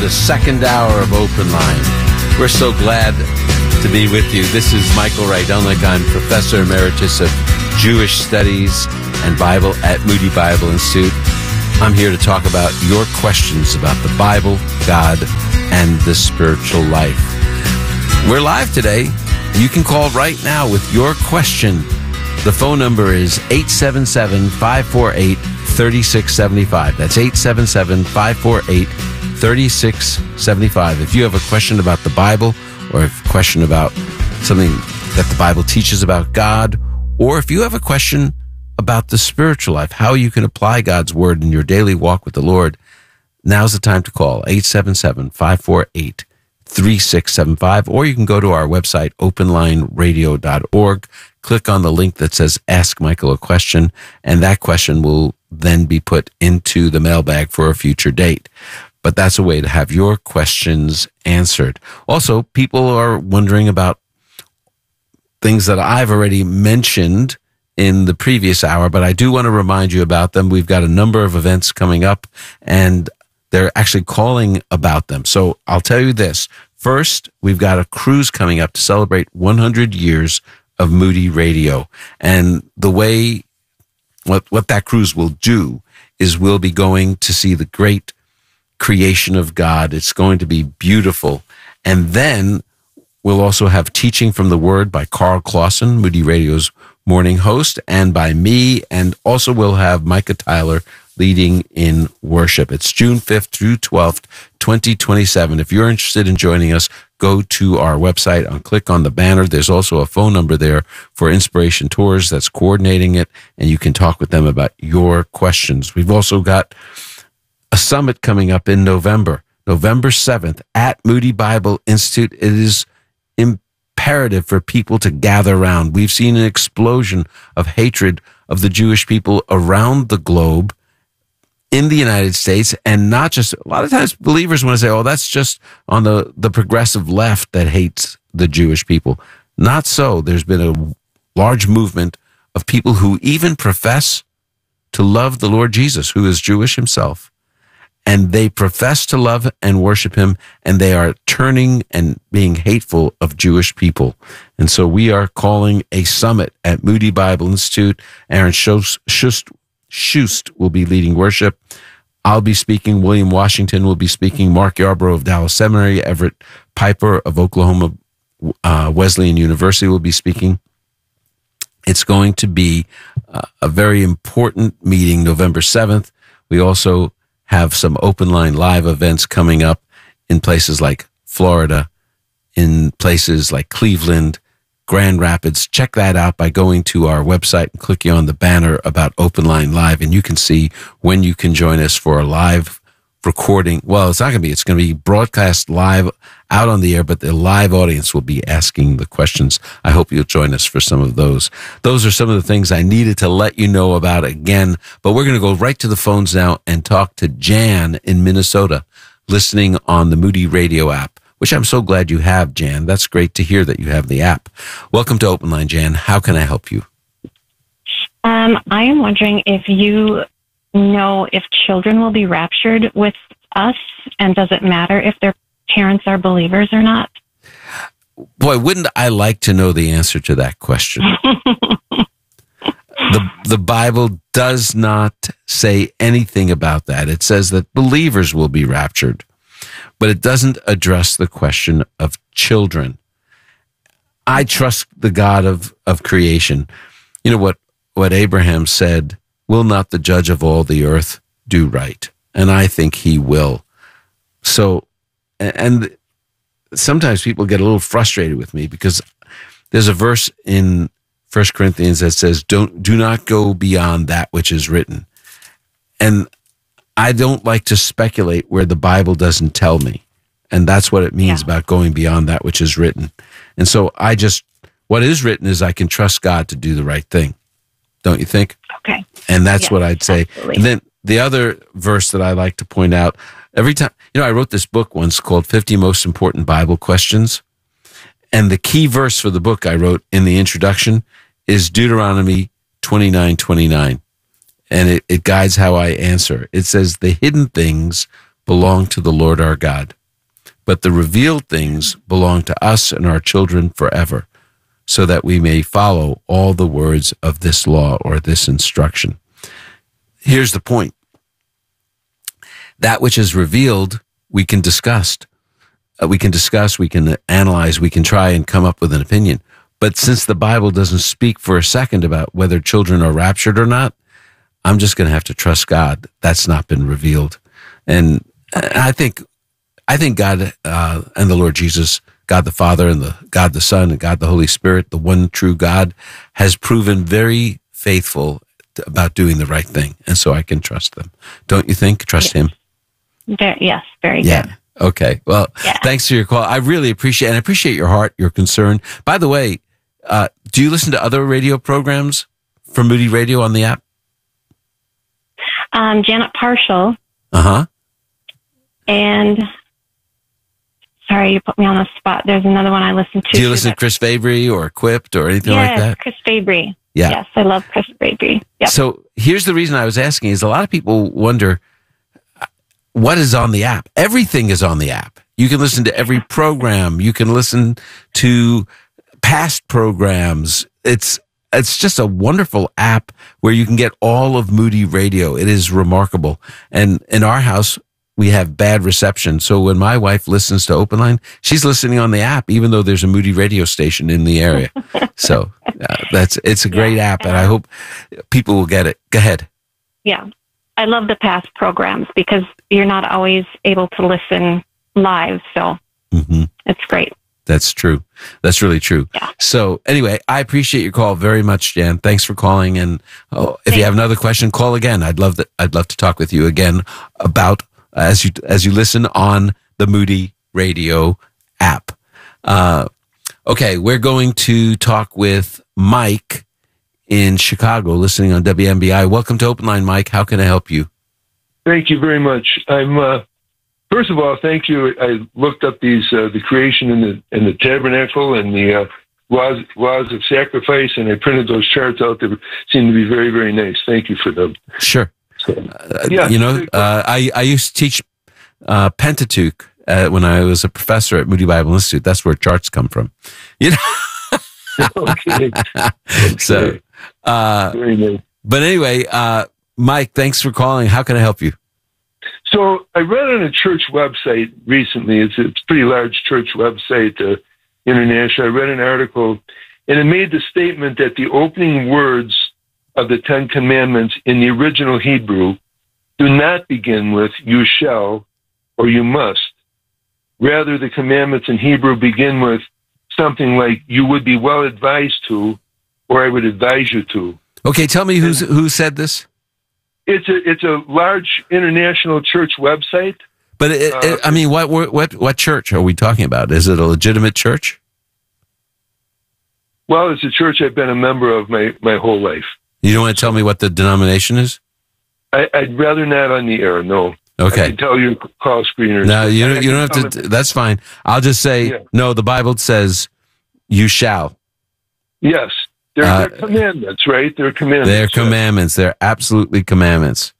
the second hour of Open Line. We're so glad to be with you. This is Michael Rydelnik. I'm Professor Emeritus of Jewish Studies and Bible at Moody Bible Institute. I'm here to talk about your questions about the Bible, God, and the spiritual life. We're live today. You can call right now with your question. The phone number is 877-548-3675. That's 877-548-3675. If you have a question about the Bible, or a question about something that the Bible teaches about God, or if you have a question about the spiritual life, how you can apply God's word in your daily walk with the Lord, now's the time to call 877-548-3675, or you can go to our website, openlineradio.org, click on the link that says Ask Michael a Question, and that question will then be put into the mailbag for a future date. But that's a way to have your questions answered. Also, people are wondering about things that I've already mentioned in the previous hour, but I do want to remind you about them. We've got a number of events coming up, and they're actually calling about them. So I'll tell you this. First, we've got a cruise coming up to celebrate 100 years of Moody Radio. And the way, what that cruise will do is we'll be going to see the great creation of God. It's going to be beautiful. And then we'll also have teaching from the Word by Carl Clausen, Moody Radio's morning host, and by me. And also we'll have Micah Tyler leading in worship. It's June 5th through 12th, 2027. If you're interested in joining us, go to our website and click on the banner. There's also a phone number there for Inspiration Tours that's coordinating it, and you can talk with them about your questions. We've also got a summit coming up in November 7th at Moody Bible Institute. It is imperative for people to gather around. We've seen an explosion of hatred of the Jewish people around the globe in the United States, and not just, a lot of times believers want to say, oh, that's just on the progressive left that hates the Jewish people. Not so. There's been a large movement of people who even profess to love the Lord Jesus, who is Jewish himself. And they profess to love and worship him, and they are turning and being hateful of Jewish people. And so we are calling a summit at Moody Bible Institute. Aaron Schust will be leading worship. I'll be speaking. William Washington will be speaking. Mark Yarbrough of Dallas Seminary, Everett Piper of Oklahoma Wesleyan University will be speaking. It's going to be a very important meeting, November 7th. We also have some Open Line Live events coming up in places like Florida, in places like Cleveland, Grand Rapids. Check that out by going to our website and clicking on the banner about Open Line Live, and you can see when you can join us for a live recording. Well, it's going to be broadcast live out on the air, but the live audience will be asking the questions. I hope you'll join us for some of those. Those are some of the things I needed to let you know about again, but we're going to go right to the phones now and talk to Jan in Minnesota, listening on the Moody Radio app, which I'm so glad you have, Jan. That's great to hear that you have the app. Welcome to Open Line, Jan. How can I help you? I am wondering if you know if children will be raptured with us, and does it matter if their parents are believers or not? Boy, wouldn't I like to know the answer to that question. The Bible does not say anything about that. It says that believers will be raptured, but it doesn't address the question of children. I trust the God of creation. You know what Abraham said, will not the judge of all the earth do right? And I think he will. So, and sometimes people get a little frustrated with me because there's a verse in 1 Corinthians that says, do not go beyond that which is written. And I don't like to speculate where the Bible doesn't tell me. And that's what it means about going beyond that which is written. And so what is written is I can trust God to do the right thing. Don't you think? Okay. And that's what I'd say. Absolutely. And then the other verse that I like to point out, every time, I wrote this book once called 50 Most Important Bible Questions. And the key verse for the book I wrote in the introduction is Deuteronomy 29:29. And it guides how I answer. It says, the hidden things belong to the Lord our God, but the revealed things belong to us and our children forever, so that we may follow all the words of this law or this instruction. Here's the point. That which is revealed, we can discuss. We can analyze, we can try and come up with an opinion. But since the Bible doesn't speak for a second about whether children are raptured or not, I'm just going to have to trust God. That's not been revealed. And I think God and the Lord Jesus, God the Father and God the Son and God the Holy Spirit, the one true God, has proven very faithful about doing the right thing. And so I can trust them. Don't you think? Trust Him? Yes, very yeah. good. Okay. Well, Thanks for your call. I really appreciate your heart, your concern. By the way, do you listen to other radio programs from Moody Radio on the app? Janet Parshall. Uh-huh. And sorry, you put me on the spot. There's another one I listen to. Do you listen to Chris Fabry or Equipped or anything like that? Yes, Chris Fabry. Yeah. Yes, I love Chris Fabry. Yep. So here's the reason I was asking is a lot of people wonder what is on the app. Everything is on the app. You can listen to every program. You can listen to past programs. It's just a wonderful app where you can get all of Moody Radio. It is remarkable. And in our house, we have bad reception. So when my wife listens to Open Line, she's listening on the app, even though there's a Moody radio station in the area. So it's a great app, and I hope people will get it. Go ahead. Yeah. I love the past programs because you're not always able to listen live. So it's great. That's true. That's really true. Yeah. So anyway, I appreciate your call very much, Jan. Thanks for calling. And if you have another question, call again. I'd love to talk with you again about as you listen on the Moody Radio app. Okay, we're going to talk with Mike in Chicago, listening on WMBI. Welcome to Open Line, Mike. How can I help you? Thank you very much. First of all, thank you. I looked up these the creation and the tabernacle and the laws of sacrifice, and I printed those charts out. They seem to be very, very nice. Thank you for them. Sure. So, I used to teach Pentateuch when I was a professor at Moody Bible Institute. That's where charts come from. You know. Okay. So, very nice. But anyway, Mike, thanks for calling. How can I help you? So I read on a church website recently. It's a pretty large church website, international. I read an article, and it made the statement that the opening words of the Ten Commandments in the original Hebrew do not begin with "you shall" or "you must." Rather, the commandments in Hebrew begin with something like "you would be well advised to," or "I would advise you to." Okay, tell me who said this. It's a large international church website. But I mean, what church are we talking about? Is it a legitimate church? Well, it's a church I've been a member of my whole life. You don't want to tell me what the denomination is? I'd rather not on the air. No. Okay. I can tell your call screeners. No, you don't have to. That's fine. I'll just say no. The Bible says, "You shall." Yes. They're commandments, right? They're commandments. They're commandments. They're absolutely commandments.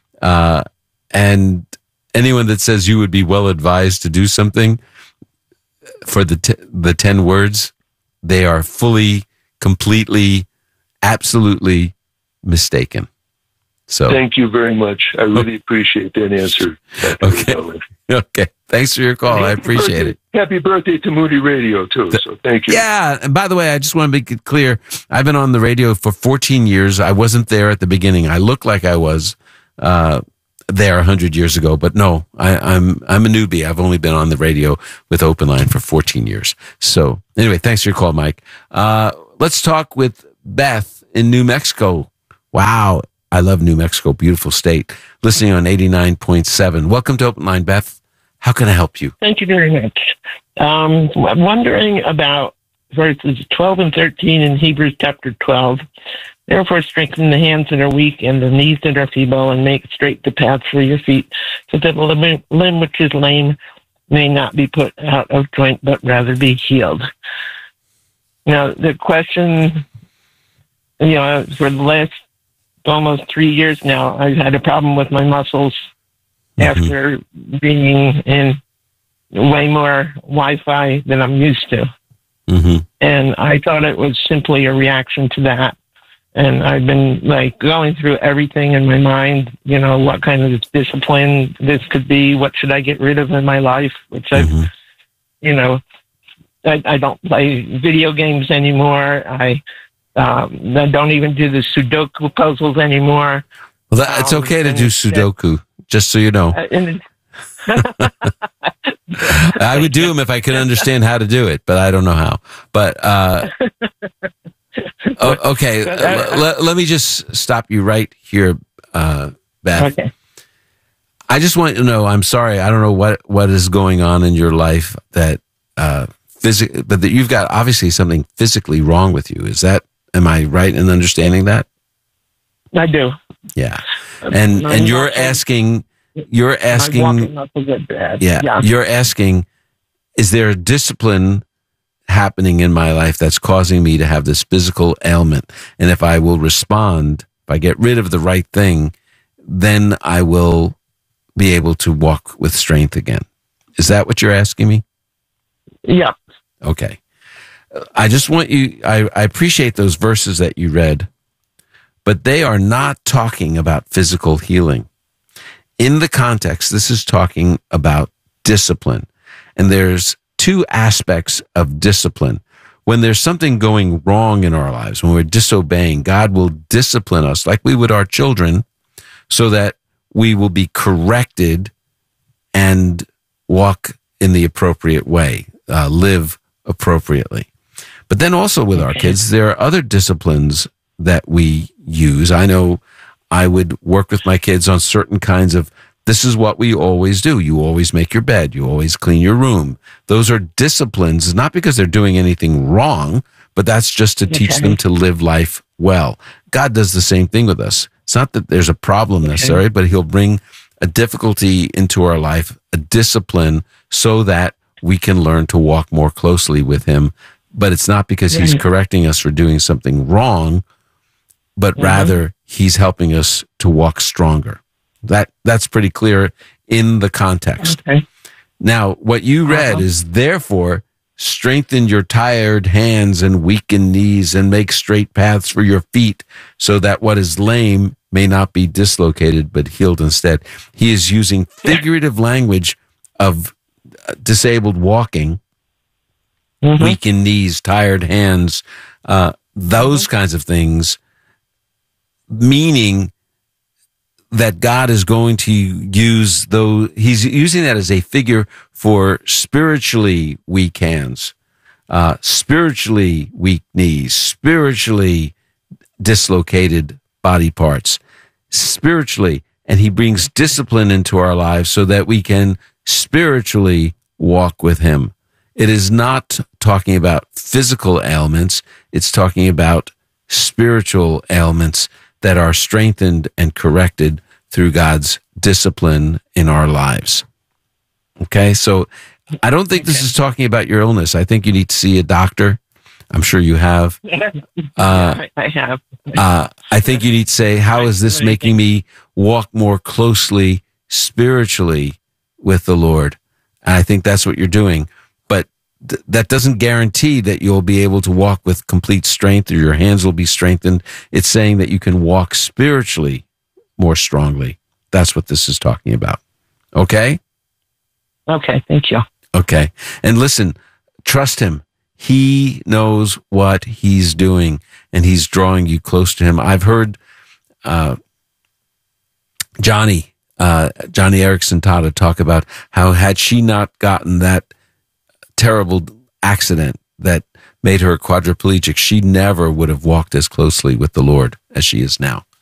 And anyone that says you would be well advised to do something for the 10 words, they are fully, completely, absolutely mistaken. So thank you very much. I really appreciate that answer. Okay. Okay. Thanks for your call. I appreciate it. Happy birthday to Moody Radio, too. So thank you. Yeah. And by the way, I just want to make it clear. I've been on the radio for 14 years. I wasn't there at the beginning. I look like I was there 100 years ago, but no, I'm a newbie. I've only been on the radio with Open Line for 14 years. So anyway, thanks for your call, Mike. Let's talk with Beth in New Mexico. Wow. I love New Mexico, beautiful state. Listening on 89.7. Welcome to Open Line, Beth. How can I help you? Thank you very much. I'm wondering about verses 12 and 13 in Hebrews chapter 12. Therefore, strengthen the hands that are weak and the knees that are feeble, and make straight the paths for your feet, so that the limb which is lame may not be put out of joint, but rather be healed. Now, the question, for the last almost 3 years now, I've had a problem with my muscles after being in way more Wi-Fi than I'm used to. And I thought it was simply a reaction to that. And I've been like going through everything in my mind, you know, what kind of discipline this could be, what should I get rid of in my life, which I've, you know, I don't play video games anymore. I don't even do the Sudoku puzzles anymore. Well, it's okay to do Sudoku, just so you know. I would do them if I could understand how to do it, but I don't know how. But okay, let me just stop you right here, Beth. Okay. I just want you to know, I'm sorry, I don't know what is going on in your life that but that you've got obviously something physically wrong with you. Am I right in understanding that? I do. Yeah. And you're asking, you're asking, is there a discipline happening in my life that's causing me to have this physical ailment? And if I will respond, if I get rid of the right thing, then I will be able to walk with strength again. Is that what you're asking me? Yeah. Okay. I just want you, I appreciate those verses that you read, but they are not talking about physical healing. In the context, this is talking about discipline. And there's two aspects of discipline. When there's something going wrong in our lives, when we're disobeying, God will discipline us like we would our children so that we will be corrected and walk in the appropriate way, live appropriately. But then also with our kids, there are other disciplines that we use. I know I would work with my kids on certain kinds of, this is what we always do. You always make your bed. You always clean your room. Those are disciplines, not because they're doing anything wrong, but that's just to teach them to live life well. God does the same thing with us. It's not that there's a problem necessarily, but he'll bring a difficulty into our life, a discipline, so that we can learn to walk more closely with him. But it's not because he's correcting us for doing something wrong, but rather he's helping us to walk stronger. That's pretty clear in the context. Okay. Now, what you read is, therefore, strengthen your tired hands and weakened knees and make straight paths for your feet so that what is lame may not be dislocated but healed instead. He is using figurative language of disabled walking, weakened knees, tired hands, those kinds of things, meaning that God is going to use those. He's using that as a figure for spiritually weak hands, spiritually weak knees, spiritually dislocated body parts, spiritually. And he brings discipline into our lives so that we can spiritually walk with him. It is not talking about physical ailments. It's talking about spiritual ailments that are strengthened and corrected through God's discipline in our lives. Okay, so I don't think this is talking about your illness. I think you need to see a doctor. I'm sure you have. I have. I think you need to say, how is this making me walk more closely spiritually with the Lord? And I think that's what you're doing. But that doesn't guarantee that you'll be able to walk with complete strength or your hands will be strengthened. It's saying that you can walk spiritually more strongly. That's what this is talking about. Okay? Okay, thank you. Okay. And listen, trust him. He knows what he's doing, and he's drawing you close to him. I've heard Johnny Erickson Tada talk about how had she not gotten that terrible accident that made her quadriplegic, she never would have walked as closely with the Lord as she is now.